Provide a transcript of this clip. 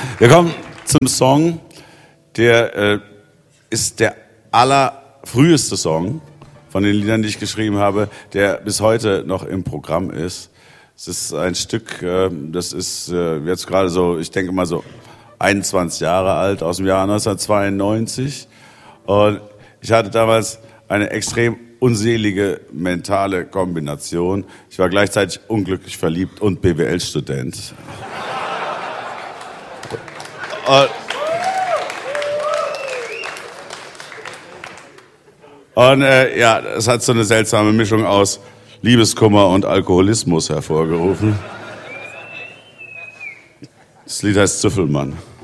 Wir kommen zum Song, der ist der allerfrüheste Song von den Liedern, die ich geschrieben habe, der bis heute noch im Programm ist. Es ist ein Stück, das ist jetzt gerade so, ich denke mal so 21 Jahre alt, aus dem Jahr 1992. Und ich hatte damals eine extrem unselige mentale Kombination. Ich war gleichzeitig unglücklich verliebt und BWL-Student. Und ja, es hat so eine seltsame Mischung aus Liebeskummer und Alkoholismus hervorgerufen. Das Lied heißt Züffelmann.